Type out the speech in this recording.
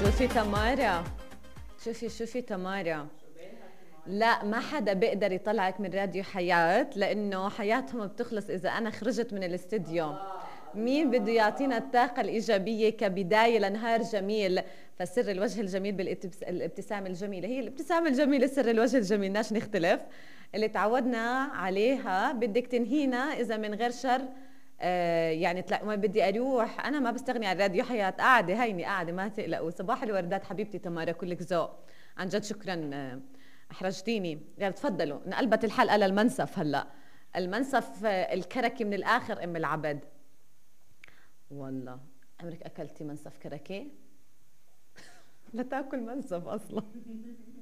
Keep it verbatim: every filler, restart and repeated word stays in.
شوفي تمارا، شوفي شوفي تمارا، لا ما حدا بيقدر يطلعك من راديو حياة لأنه حياتهم بتخلص إذا أنا خرجت من الاستديو. مين بده يعطينا الطاقة الإيجابية كبداية لنهار جميل؟ فسر الوجه الجميل بالابتسامة الجميلة، هي الابتسامة الجميلة سر الوجه الجميل، ناش نختلف. اللي تعودنا عليها بدك تنهينا إذا من غير شر. آه يعني تلاقي ما بدي أروح، أنا ما بستغني عن راديو حياة، قاعدة هيني قاعدة ما تقلقوا. صباح الوردات حبيبتي تمارا، كلك ذوق عن جد، شكرا. آه احرجتيني. يعني تفضلوا، انقلبت الحلقة للمنسف هلا. المنسف آه الكركي من الآخر أم العبد. والله عمرك أكلتي منسف كركي؟ لا تاكل منسف أصلا.